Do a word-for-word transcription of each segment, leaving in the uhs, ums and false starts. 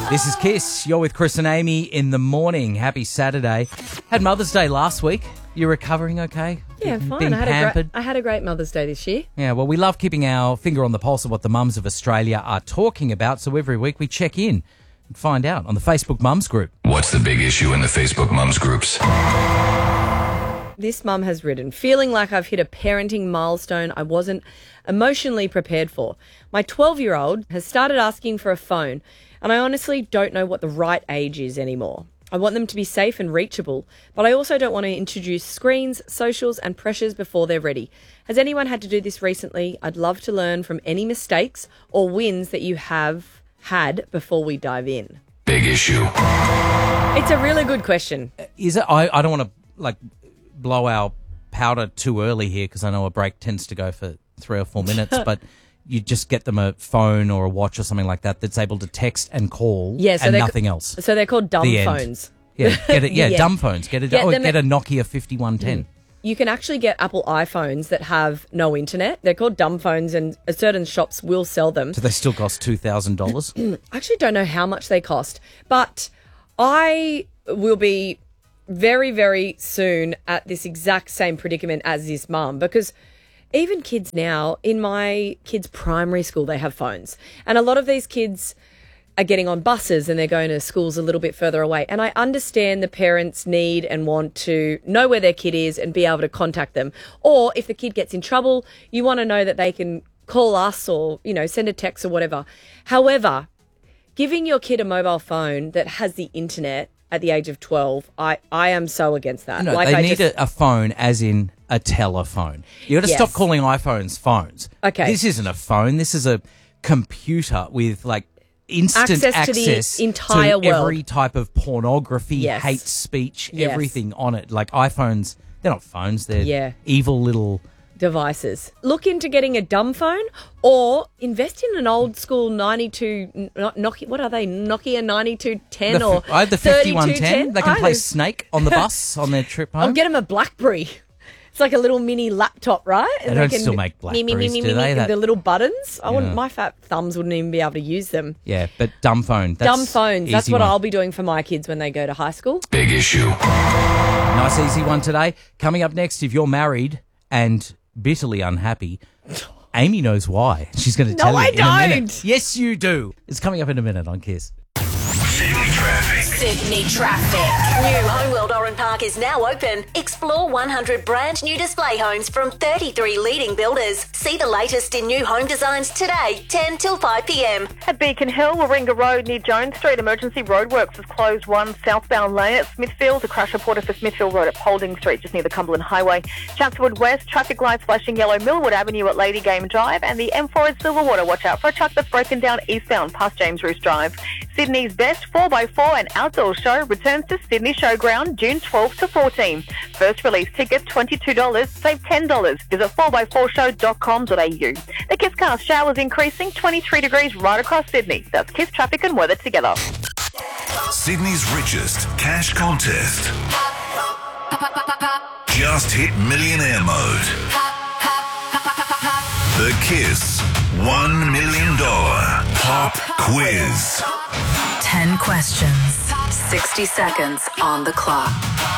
This is Kiss. You're with Chris and Amy in the morning. Happy Saturday. Had Mother's Day last week. You recovering okay? Yeah, fine. Being I had, a pampered? great, I had a great Mother's Day this year. Yeah, well, we love keeping our finger on the pulse of what the mums of Australia are talking about. So every week we check in and find out on the Facebook Mums group. What's the big issue in the Facebook Mums groups? This mum has written, feeling like I've hit a parenting milestone I wasn't emotionally prepared for. My twelve-year-old has started asking for a phone, and I honestly don't know what the right age is anymore. I want them to be safe and reachable, but I also don't want to introduce screens, socials, and pressures before they're ready. Has anyone had to do this recently? I'd love to learn from any mistakes or wins that you have had before we dive in. Big issue. It's a really good question. Is it? I, I don't want to, like, blow our powder too early here because I know a break tends to go for three or four minutes, but you just get them a phone or a watch or something like that that's able to text and call Yeah, so and they're- nothing else. So they're called dumb The end. phones. Yeah, get it. Yeah, Yeah. dumb phones. Get a, Get oh, them get at- a Nokia fifty-one ten. You can actually get Apple iPhones that have no internet. They're called dumb phones, and certain shops will sell them. Do they still cost two thousand dollars? I actually don't know how much they cost, but I will be very, very soon at this exact same predicament as this mum, because even kids now, in my kids' primary school, they have phones. And a lot of these kids are getting on buses and they're going to schools a little bit further away. And I understand the parents need and want to know where their kid is and be able to contact them. Or if the kid gets in trouble, you want to know that they can call us or, you know, send a text or whatever. However, giving your kid a mobile phone that has the internet at the age of twelve, I, I am so against that. No, like they I need just, a, a phone as in a telephone. You got to Yes. stop calling iPhones phones. Okay. This isn't a phone. This is a computer with, like, instant Access access, to the entire to every world. type of pornography, Yes. hate speech, Yes. everything on it. Like, iPhones, they're not phones. They're Yeah. evil little... devices. Look into getting a dumb phone or invest in an old school ninety-two, n- Nokia, what are they, Nokia ninety-two ten The, or f- I had the fifty-one ten. thirty-two ten? They can I play don't- Snake on the bus on their trip home. I'll get them a BlackBerry. It's like a little mini laptop, right? They don't still make me, me, me, Blackberries, me, do me, they? me, That- The little buttons. I Yeah. wouldn't. My fat thumbs wouldn't even be able to use them. Yeah, but dumb phone. That's Dumb phones. That's easy what one. I'll be doing for my kids when they go to high school. Big issue. Nice easy one today. Coming up next, if you're married and bitterly unhappy, Amy knows why. She's going to No, tell you I in a minute. don't. Yes, you do. It's coming up in a minute on Kiss. Sydney traffic. Sydney traffic. New Homeworld Oran Park is now open. Explore one hundred brand new display homes from thirty-three leading builders. See the latest in new home designs today, ten till five p.m. At Beacon Hill, Warringah Road near Jones Street, emergency roadworks has closed one southbound lane at Smithfield. A crash reported for Smithfield Road at Paulding Street, just near the Cumberland Highway. Chatswood West, traffic lights flashing yellow. Millwood Avenue at Lady Game Drive, and the M four at Silverwater. Watch out for a truck that's broken down eastbound past James Roos Drive. Sydney's best four by four and outdoor show returns to Sydney Showground June twelfth to fourteenth. First release tickets twenty-two dollars, save ten dollars. Visit four by four show dot com dot a u. The Kisscast showers increasing twenty-three degrees right across Sydney. That's Kiss traffic and weather together. Sydney's richest cash contest. Just hit millionaire mode. The Kiss one million dollars Pop Quiz. ten questions, sixty seconds on the clock.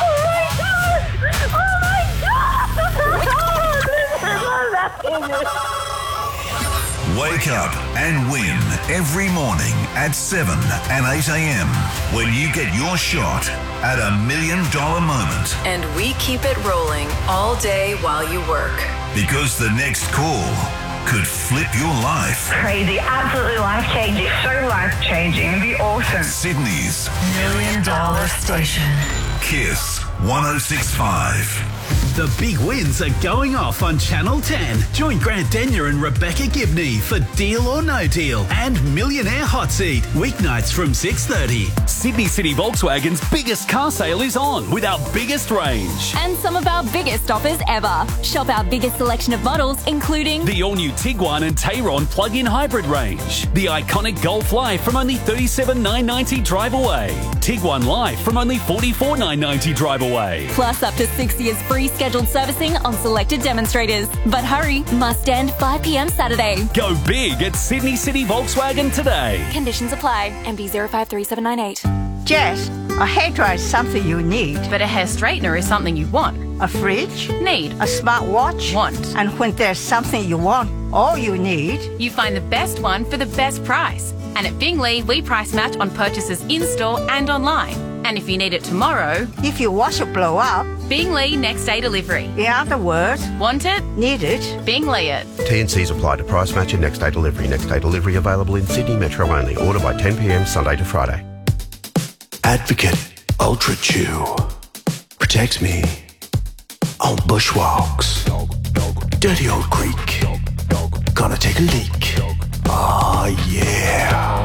Wake up and win every morning at seven and eight a.m. when you get your shot at a million dollar moment. And we keep it rolling all day while you work. Because the next call could flip your life. Crazy, absolutely life-changing, so life-changing. It'd be awesome. Sydney's Million dollar station. Kiss one oh six point five. The big wins are going off on Channel ten. Join Grant Denyer and Rebecca Gibney for Deal or No Deal and Millionaire Hot Seat, weeknights from six thirty. Sydney City Volkswagen's biggest car sale is on with our biggest range. And some of our biggest offers ever. Shop our biggest selection of models, including The all-new Tiguan and Tayron plug-in hybrid range. The iconic Golf Life from only thirty-seven thousand nine hundred ninety dollars drive away. Tiguan Life from only forty-four thousand nine hundred ninety dollars drive away. plus up to six years free schedule scheduled servicing on selected demonstrators. But hurry, must end five p m Saturday. Go big at Sydney City Volkswagen today. Conditions apply. M B zero five three seven nine eight. Jess, a hairdryer is something you need. But a hair straightener is something you want. A fridge? Need. A smartwatch? Want. And when there's something you want, all you need... You find the best one for the best price. And at Bingley, we price match on purchases in-store and online. And if you need it tomorrow... If your washer blow up... Bingley next day delivery. In other words... Want it? Need it? Bingley it. T and C's apply to price match and next day delivery. Next day delivery available in Sydney Metro only. Order by ten p m Sunday to Friday. Advocate Ultra Chew protects me on bushwalks. Dirty old creek. Gonna take a leak. Oh yeah.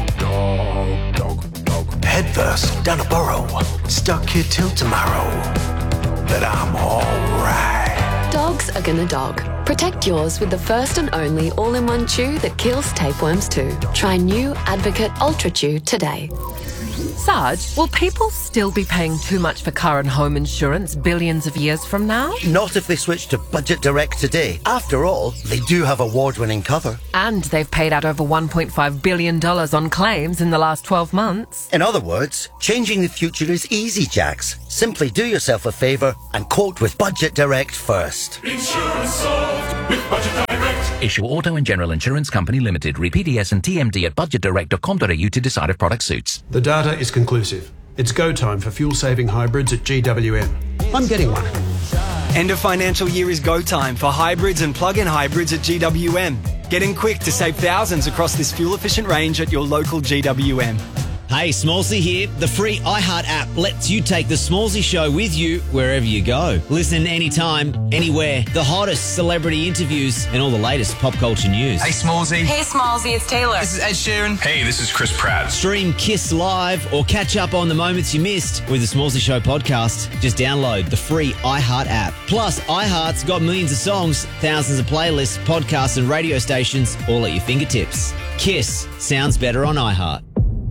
Head first down a burrow. Stuck here till tomorrow. But I'm alright. Dogs are gonna dog. Protect yours with the first and only all-in-one chew that kills tapeworms too. Try new Advocate Ultra Chew today. Sarge, will people still be paying too much for car and home insurance billions of years from now? Not if they switch to Budget Direct today. After all, they do have award-winning cover. And they've paid out over one point five billion dollars on claims in the last twelve months. In other words, changing the future is easy, Jax. Simply do yourself a favour and quote with Budget Direct first. Insurance solved with Budget Direct. Issue Auto and General Insurance Company Limited. Read P D S and T M D at budget direct dot com dot a u to decide if product suits. The data is conclusive. It's go time for fuel-saving hybrids at G W M. I'm getting one. End of financial year is go time for hybrids and plug-in hybrids at G W M. Get in quick to save thousands across this fuel-efficient range at your local G W M. Hey, Smallsy here. The free iHeart app lets you take the Smallsy show with you wherever you go. Listen anytime, anywhere. The hottest celebrity interviews and all the latest pop culture news. Hey, Smallsy. Hey, Smallsy, it's Taylor. This is Ed Sheeran. Hey, this is Chris Pratt. Stream Kiss Live or catch up on the moments you missed with the Smallsy Show podcast. Just download the free iHeart app. Plus, iHeart's got millions of songs, thousands of playlists, podcasts and radio stations all at your fingertips. Kiss sounds better on iHeart.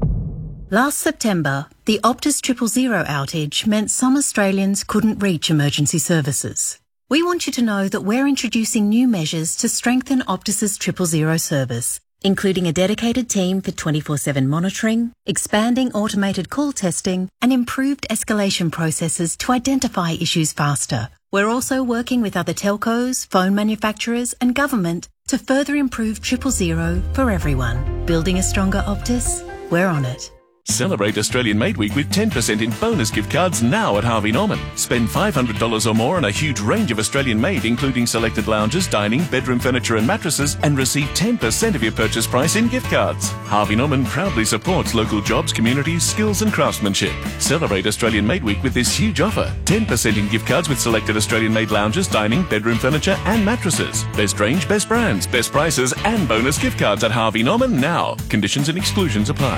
Last September, the Optus Triple Zero outage meant some Australians couldn't reach emergency services. We want you to know that we're introducing new measures to strengthen Optus's Triple Zero service, including a dedicated team for twenty-four seven monitoring, expanding automated call testing, and improved escalation processes to identify issues faster. We're also working with other telcos, phone manufacturers, and government to further improve Triple Zero for everyone. Building a stronger Optus? We're on it. Celebrate Australian Made Week with ten percent in bonus gift cards now at Harvey Norman. Spend five hundred dollars or more on a huge range of Australian made, including selected lounges, dining, bedroom furniture and mattresses, and receive ten percent of your purchase price in gift cards. Harvey Norman proudly supports local jobs, communities, skills and craftsmanship. Celebrate Australian Made Week with this huge offer. ten percent in gift cards with selected Australian made lounges, dining, bedroom furniture and mattresses. Best range, best brands, best prices and bonus gift cards at Harvey Norman now. Conditions and exclusions apply.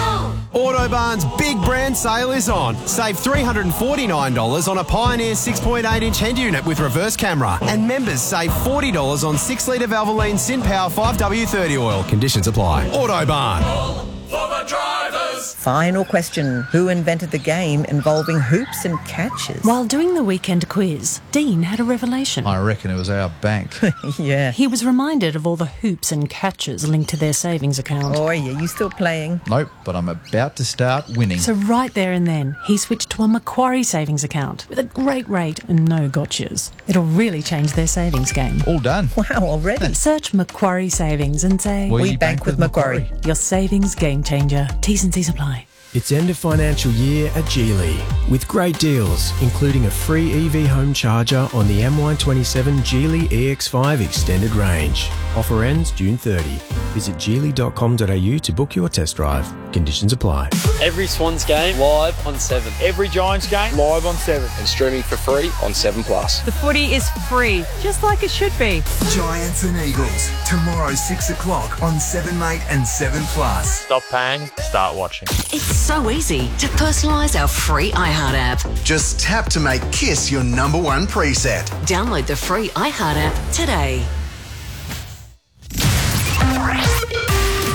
Autobarn's big brand sale is on. Save three hundred forty-nine dollars on a Pioneer six point eight inch head unit with reverse camera. And members save forty dollars on six litre Valvoline SynPower five W thirty oil. Conditions apply. Autobarn. All for the drivers. Final question. Who invented the game involving hoops and catches? While doing the weekend quiz, Dean had a revelation. I reckon it was our bank. Yeah. He was reminded of all the hoops and catches linked to their savings account. Oh, yeah, you still playing? Nope, but I'm about to start winning. So right there and then, he switched to a Macquarie savings account with a great rate and no gotchas. It'll really change their savings game. All done. Wow, already? Search Macquarie Savings and say, We, we bank, bank with Macquarie. Macquarie. Your savings game changer. T's and C's apply. It's end of financial year at Geely with great deals, including a free E V home charger on the M Y twenty-seven Geely E X five Extended Range. Offer ends June thirtieth. Visit geely dot com dot a u to book your test drive. Conditions apply. Every Swans game live on seven. Every Giants game live on seven. And streaming for free on seven plus. The footy is free, just like it should be. Giants and Eagles, tomorrow six o'clock on seven mate and seven plus. Stop paying, start watching. It's so easy to personalise our free iHeart app. Just tap to make Kiss your number one preset. Download the free iHeart app today.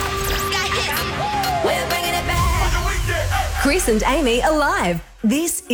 Chris and Amy are live. This is